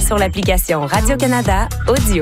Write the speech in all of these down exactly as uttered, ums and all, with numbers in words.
sur l'application Radio-Canada Audio.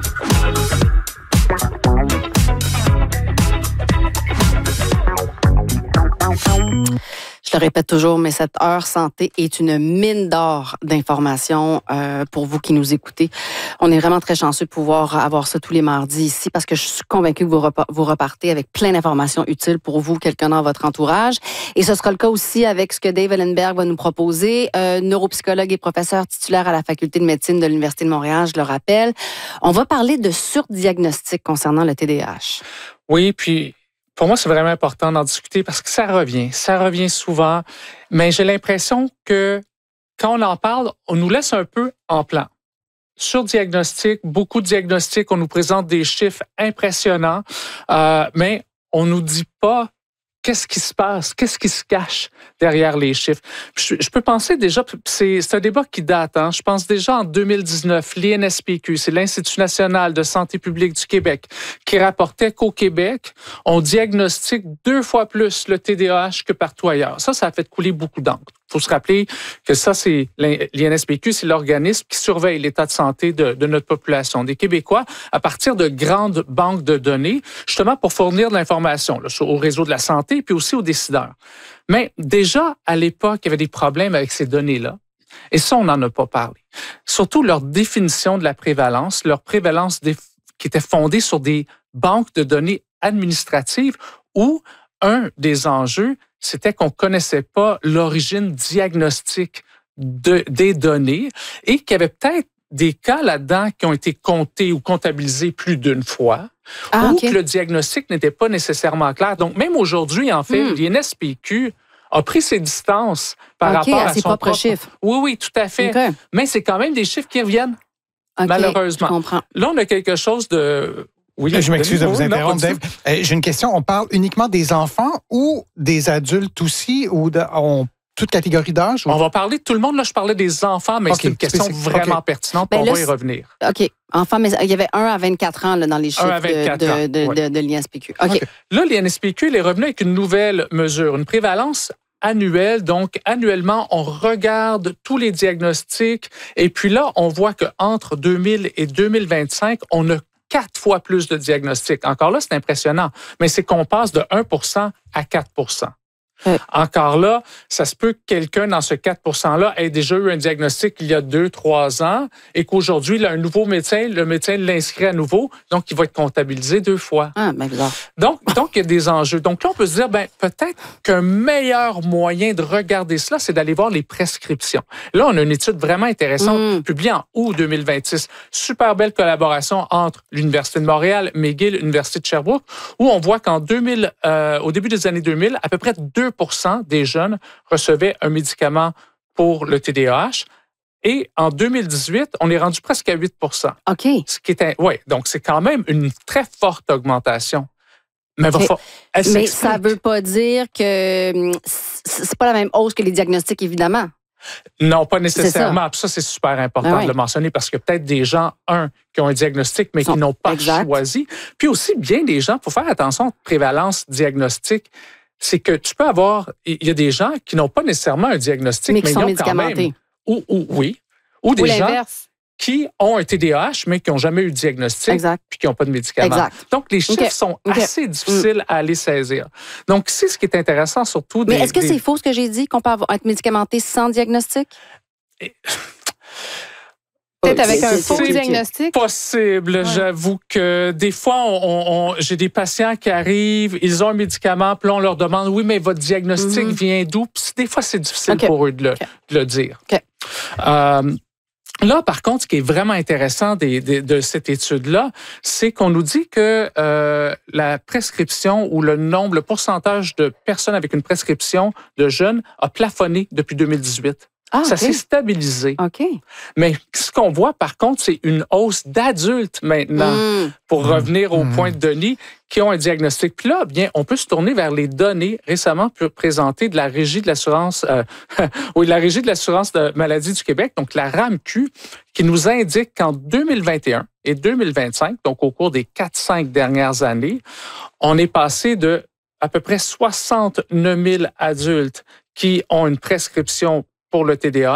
Je le répète toujours, mais cette heure santé est une mine d'or d'informations euh, pour vous qui nous écoutez. On est vraiment très chanceux de pouvoir avoir ça tous les mardis ici parce que je suis convaincue que vous, repa- vous repartez avec plein d'informations utiles pour vous, quelqu'un dans votre entourage. Et ce sera le cas aussi avec ce que Dave Ellenberg va nous proposer, euh, neuropsychologue et professeur titulaire à la Faculté de médecine de l'Université de Montréal, je le rappelle. On va parler de surdiagnostic concernant le T D A H. Oui, puis pour moi, c'est vraiment important d'en discuter parce que ça revient. Ça revient souvent. Mais j'ai l'impression que quand on en parle, on nous laisse un peu en plan. Surdiagnostic, beaucoup de diagnostics, on nous présente des chiffres impressionnants, euh, mais on nous dit pas qu'est-ce qui se passe, qu'est-ce qui se cache derrière les chiffres. Je, je peux penser déjà, c'est, c'est un débat qui date, hein, je pense déjà en deux mille dix-neuf, l'I N S P Q, c'est l'Institut national de santé publique du Québec, qui rapportait qu'au Québec, on diagnostique deux fois plus le T D A H que partout ailleurs. Ça, ça a fait couler beaucoup d'encre. Il faut se rappeler que ça, c'est l'I N S P Q, c'est l'organisme qui surveille l'état de santé de, de notre population, des Québécois, à partir de grandes banques de données, justement pour fournir de l'information là, au réseau de la santé puis aussi aux décideurs. Mais déjà, à l'époque, il y avait des problèmes avec ces données-là. Et ça, on n'en a pas parlé. Surtout leur définition de la prévalence, leur prévalence déf- qui était fondée sur des banques de données administratives où un des enjeux, c'était qu'on ne connaissait pas l'origine diagnostique de, des données et qu'il y avait peut-être des cas là-dedans qui ont été comptés ou comptabilisés plus d'une fois ah, ou okay. que le diagnostic n'était pas nécessairement clair. Donc, même aujourd'hui, en fait, hmm. l'I N S P Q a pris ses distances par okay, rapport à, à ses son propres propre... chiffres. Oui, oui, tout à fait. Okay. Mais c'est quand même des chiffres qui reviennent, okay, malheureusement. Je comprends. Là, on a quelque chose de... Oui, je m'excuse de vous interrompre, Dave. Euh, j'ai une question. On parle uniquement des enfants ou des adultes aussi, ou de, on, toute catégorie d'âge? Ou... On va parler de tout le monde. Là, je parlais des enfants, mais okay, c'est une question spécifique. Vraiment okay. pertinente. Ben on là, va y revenir. OK. Enfants, mais il y avait un à vingt-quatre ans là, dans les chiffres un à vingt-quatre de, ans, de, ouais. de, de l'I N S P Q. OK. okay. Là, l'I N S P Q il est revenu avec une nouvelle mesure, une prévalence annuelle. Donc, annuellement, on regarde tous les diagnostics. Et puis là, on voit qu'entre deux mille et deux mille vingt-cinq, on a quatre fois plus de diagnostics. Encore là, c'est impressionnant, mais c'est qu'on passe de un pour cent à quatre pour cent. Euh. Encore là, ça se peut que quelqu'un dans ce quatre pour cent-là ait déjà eu un diagnostic il y a deux, trois ans et qu'aujourd'hui, il a un nouveau médecin, le médecin l'inscrit à nouveau, donc il va être comptabilisé deux fois. Ah, ben bizarre. Donc, donc, il y a des enjeux. Donc là, on peut se dire, ben peut-être qu'un meilleur moyen de regarder cela, c'est d'aller voir les prescriptions. Là, on a une étude vraiment intéressante mm. publiée en août deux mille vingt-six. Super belle collaboration entre l'Université de Montréal, McGill, l'Université de Sherbrooke, où on voit qu'en deux mille, euh, au début des années deux mille, à peu près deux pour cent des jeunes recevaient un médicament pour le T D A H. Et en deux mille dix-huit, on est rendu presque à huit pour cent. OK. Ce qui est, ouais, donc c'est quand même une très forte augmentation. Mais, okay. va, Mais ça ne veut pas dire que c'est pas la même hausse que les diagnostics, évidemment. Non, pas nécessairement. Ça. ça, c'est super important ah oui. de le mentionner parce que peut-être des gens, un, qui ont un diagnostic, mais qui n'ont pas exact. choisi. Puis aussi, bien des gens, il faut faire attention, prévalence diagnostique, c'est que tu peux avoir, il y a des gens qui n'ont pas nécessairement un diagnostic, mais qui mais sont ils ont médicamentés. Quand même, ou, ou, oui, ou des ou gens l'inverse. qui ont un T D A H, mais qui n'ont jamais eu de diagnostic, exact. puis qui n'ont pas de médicaments. Exact. Donc, les chiffres okay. sont okay. assez difficiles mm. à aller saisir. Donc, c'est ce qui est intéressant, surtout... Mais des, est-ce que des... c'est faux ce que j'ai dit, qu'on peut avoir, être médicamenté sans diagnostic? Et... Peut-être avec un faux diagnostic? Possible. Ouais. J'avoue que des fois, on, on, j'ai des patients qui arrivent, ils ont un médicament, puis on leur demande, oui, mais votre diagnostic mm-hmm. vient d'où? Puis des fois, c'est difficile okay. pour eux de le, okay. de le dire. Okay. Euh, Là, par contre, ce qui est vraiment intéressant des, des, de cette étude-là, c'est qu'on nous dit que euh, la prescription ou le nombre, le pourcentage de personnes avec une prescription de jeunes a plafonné depuis deux mille dix-huit. Ah, ça okay. s'est stabilisé. OK. Mais ce qu'on voit, par contre, c'est une hausse d'adultes maintenant, mmh. pour mmh. revenir au mmh. point de Denis, qui ont un diagnostic. Puis là, bien, on peut se tourner vers les données récemment présentées de la Régie de l'assurance, euh, oui, la Régie de l'assurance de maladie du Québec, donc la R A M Q, qui nous indique qu'en deux mille vingt et un et deux mille vingt-cinq, donc au cours des quatre cinq dernières années, on est passé de à peu près soixante-neuf mille adultes qui ont une prescription pour le T D A H